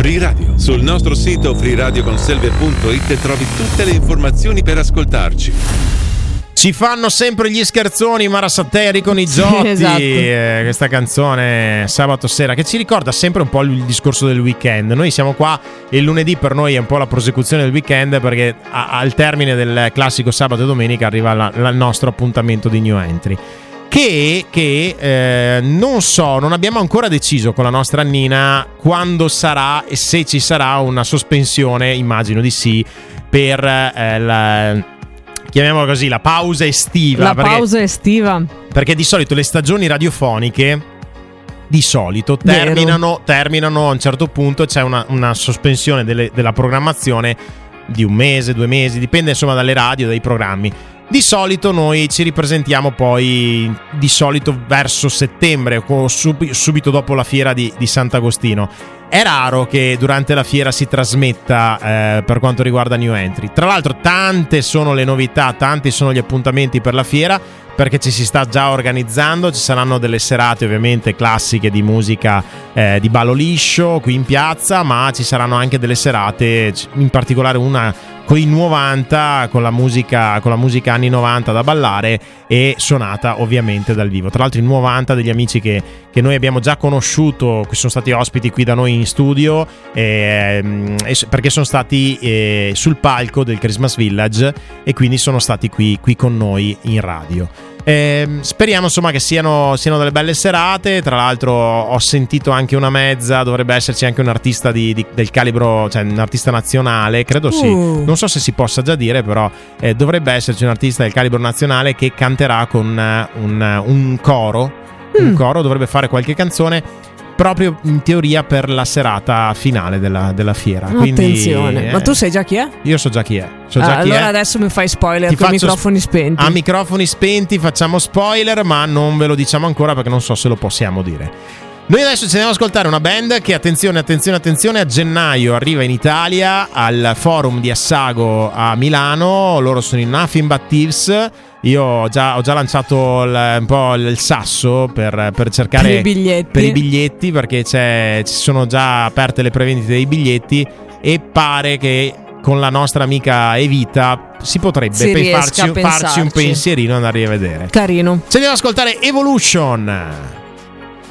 Free Radio. Sul nostro sito freeradioconselve.it trovi tutte le informazioni per ascoltarci. Ci fanno sempre gli scherzoni Mara Satteri con i Giotti, esatto. Questa canzone sabato sera che ci ricorda sempre un po' il discorso del weekend. Noi siamo qua e il lunedì per noi è un po' la prosecuzione del weekend, perché al termine del classico sabato e domenica arriva il nostro appuntamento di New Entry. Che non abbiamo ancora deciso con la nostra Annina quando sarà e se ci sarà una sospensione, immagino di sì, per chiamiamola così, la pausa estiva. Pausa estiva. Perché di solito le stagioni radiofoniche terminano a un certo punto, c'è una sospensione della programmazione di un mese, 2 mesi, dipende insomma dalle radio, dai programmi. Di solito noi ci ripresentiamo poi di solito verso settembre, subito dopo la fiera di Sant'Agostino. È raro che durante la fiera si trasmetta per quanto riguarda New Entry. Tra l'altro tante sono le novità, tanti sono gli appuntamenti per la fiera, perché ci si sta già organizzando. Ci saranno delle serate ovviamente classiche di musica di ballo liscio qui in piazza, ma ci saranno anche delle serate, in particolare una con i 90, con la musica anni 90 da ballare e suonata ovviamente dal vivo. Tra l'altro i 90 degli amici che noi abbiamo già conosciuto, che sono stati ospiti qui da noi in studio, perché sono stati sul palco del Christmas Village e quindi sono stati qui con noi in radio. Speriamo insomma che siano delle belle serate. Tra l'altro ho sentito anche una mezza, dovrebbe esserci anche un artista del calibro, cioè un artista nazionale, credo sì, non so se si possa già dire, però dovrebbe esserci un artista del calibro nazionale che canterà con un coro. Un coro, dovrebbe fare qualche canzone proprio in teoria per la serata finale della fiera. Attenzione, quindi, ma tu sai già chi è? Io so già chi è. Allora adesso mi fai spoiler con i microfoni spenti. A microfoni spenti facciamo spoiler, ma non ve lo diciamo ancora perché non so se lo possiamo dire. Noi adesso ci andiamo ad ascoltare una band che, attenzione, a gennaio arriva in Italia al Forum di Assago a Milano. Loro sono i Nothing But Thieves. Io ho già lanciato un po' il sasso per cercare per i biglietti, perché ci sono già aperte le prevendite dei biglietti e pare che con la nostra amica Evita si potrebbe farci un pensierino e andare a vedere. Carino. Ci andiamo ad ascoltare Evolution.